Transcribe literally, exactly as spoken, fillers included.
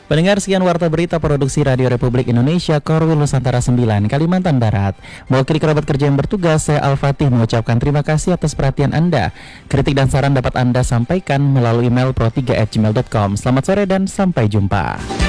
Pendengar, sekian warta berita produksi Radio Republik Indonesia Korwil Nusantara sembilan Kalimantan Barat. Mewakili kerabat kerja yang bertugas, saya Al-Fatih mengucapkan terima kasih atas perhatian Anda. Kritik dan saran dapat Anda sampaikan melalui email pro tiga at gmail dot com. Selamat sore dan sampai jumpa.